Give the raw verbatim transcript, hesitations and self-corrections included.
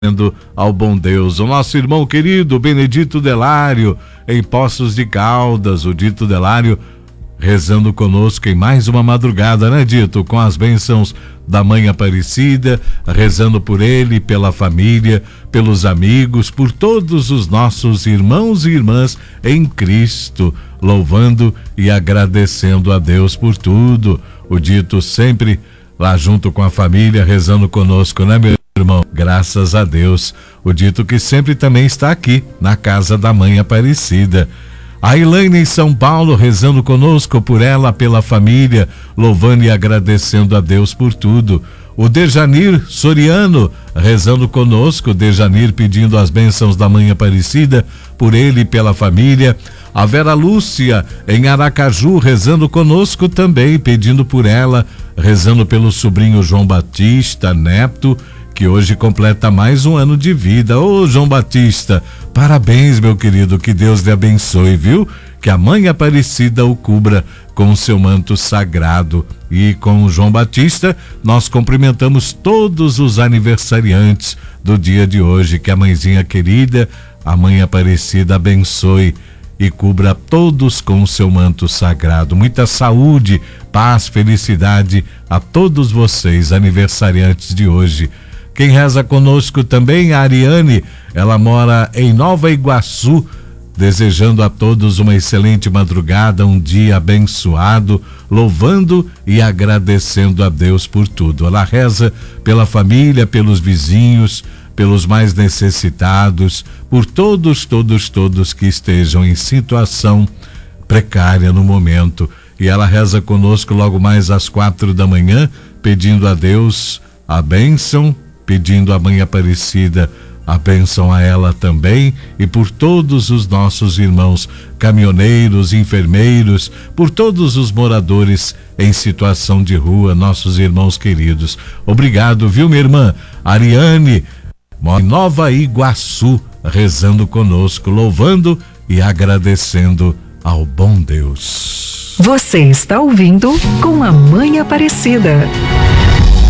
ao bom Deus. O nosso irmão querido Benedito Delário, em Poços de Caldas, o Dito Delário rezando conosco em mais uma madrugada, né, Dito? Com as bênçãos da Mãe Aparecida, rezando por ele, pela família, pelos amigos, por todos os nossos irmãos e irmãs em Cristo, louvando e agradecendo a Deus por tudo. O Dito sempre lá junto com a família, rezando conosco, né, meu irmão? Graças a Deus. O Dito que sempre também está aqui, na casa da Mãe Aparecida. A Elaine em São Paulo, rezando conosco, por ela, pela família, louvando e agradecendo a Deus por tudo. O Dejanir Soriano, rezando conosco, Dejanir pedindo as bênçãos da Mãe Aparecida, por ele e pela família. A Vera Lúcia, em Aracaju, rezando conosco também, pedindo por ela, rezando pelo sobrinho João Batista Neto, que hoje completa mais um ano de vida. Ô, João Batista, parabéns, meu querido, que Deus lhe abençoe, viu? Que a Mãe Aparecida o cubra com o seu manto sagrado. E com o João Batista, nós cumprimentamos todos os aniversariantes do dia de hoje. Que a mãezinha querida, a Mãe Aparecida, abençoe e cubra todos com o seu manto sagrado. Muita saúde, paz, felicidade a todos vocês, aniversariantes de hoje. Quem reza conosco também, a Ariane, ela mora em Nova Iguaçu, desejando a todos uma excelente madrugada, um dia abençoado, louvando e agradecendo a Deus por tudo. Ela reza pela família, pelos vizinhos, pelos mais necessitados, por todos, todos, todos que estejam em situação precária no momento. E ela reza conosco logo mais às quatro da manhã, pedindo a Deus a bênção, pedindo à Mãe Aparecida a bênção a ela também, e por todos os nossos irmãos caminhoneiros, enfermeiros, por todos os moradores em situação de rua, nossos irmãos queridos. Obrigado, viu, minha irmã Ariane, em Nova Iguaçu, rezando conosco, louvando e agradecendo ao bom Deus. Você está ouvindo Com a Mãe Aparecida.